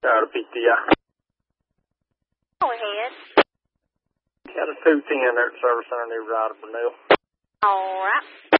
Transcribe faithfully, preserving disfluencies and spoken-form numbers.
Got a P T I. Go ahead. Got a two ten there at Service Center, new rider for Neil. All right.